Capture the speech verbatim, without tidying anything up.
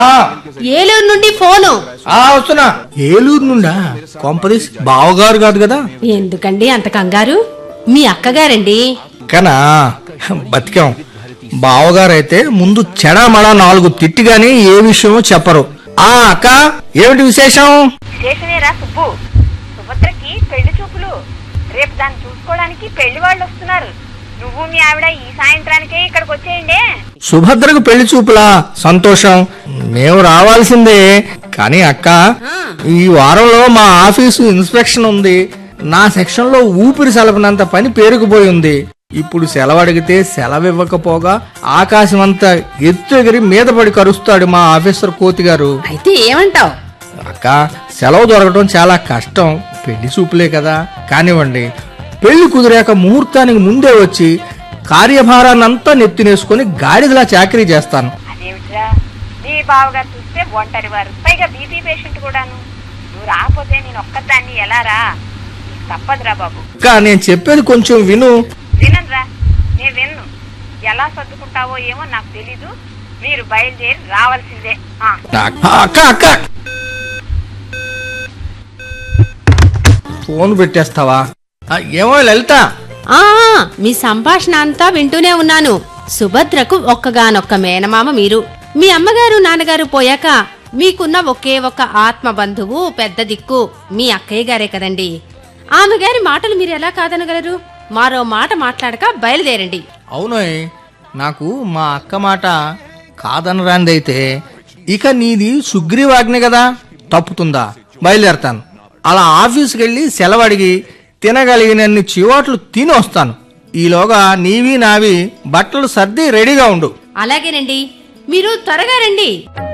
ఏలూరు నుండి ఫోను. వస్తున్నా. ఏలూరు నుండా? కొంపదీస్ బావగారు కాదు కదా? ఎందుకండి అంత కంగారు? మీ అక్కగారండి. కనా బతికాం. బావగారు అయితే ముందు చెడామడా నాలుగు తిట్టిగాని ఏ విషయమో చెప్పరు. ఆ అక్క, ఏమిటి విశేషం? విశేషమేరా సుబ్బు, సుభద్రకి పెళ్లి చూపులు. రేపు దాన్ని చూసుకోవడానికి పెళ్లి వాళ్ళు వస్తున్నారు. నువ్వు మీ ఆవిడ ఈ సాయంత్రానికే ఇక్కడికి వచ్చేయండి. సుభద్రకు పెళ్లి చూపులా? సంతోషం, మేము రావాల్సిందే. కానీ అక్క, ఈ వారంలో మా ఆఫీసు ఇన్స్పెక్షన్ ఉంది. నా సెక్షన్ లో ఊపిరి సలపనంత పని పేరుకుపోయి ఉంది. ఇప్పుడు సెలవు అడిగితే సెలవు ఇవ్వకపోగా ఆకాశం అంతా ఎత్తు ఎగిరి మీద పడి కరుస్తాడు మా ఆఫీసర్ కోతి గారు. అయితే ఏమంటావు? అక్క, సెలవు దొరకటం చాలా కష్టం. పెళ్లి చూపులే కదా, కానివ్వండి. పెళ్లి కుదిరాక ముహూర్తానికి ముందే వచ్చి కార్యభారాన్నంతా నెత్తినేసుకుని గాడిదలా చాకరీ చేస్తాను. అదేమిట్రా, నీ బావగారు చూస్తే ఒంటరి వారు, పైగా బీపీ పేషెంట్ కూడాను. నువ్వు రాకపోతే నేను ఒక్కదాన్ని ఎలా రా? తప్పదురా బాబు. అక్క, నేను చెప్పేది కొంచెం విను. వినరా? నేను విన్ను. ఎలా సర్దుకుంటావో ఏమో నాకు తెలీదు. మీరు బయలుదేరి రావాల్సిందే. అక్క అక్క ఫోన్ పెట్టేస్తావా? ఏమో లలిత, ఆ మీ సంభాషణ అంతా వింటూనే ఉన్నాను. సుభద్రకు ఒక్కగానొక్క మేనమామ మీరు. మీ అమ్మగారు నాన్నగారు పోయాక మీకున్న ఒకే ఒక్క ఆత్మ బంధువు, పెద్ద దిక్కు మీ అక్కయ్య గారే కదండి. ఆమె గారి మాటలు మీరు ఎలా కాదనగలరు? మరో మాట మాట్లాడక బయలుదేరండి. అవునోయ్, నాకు మా అక్క మాట కాదనరాందైతే ఇక నీది సుగ్రీవాజ్ఞ కదా, తప్పుతుందా? బయలుదేరతాను. అలా ఆఫీసుకి వెళ్ళి సెలవు అడిగి తినగలిగినన్ని చివాట్లు తిని వస్తాను. ఈలోగా నీవి నావి బట్టలు సర్ది రెడీగా ఉండు. అలాగేనండి, మీరు త్వరగా రండి.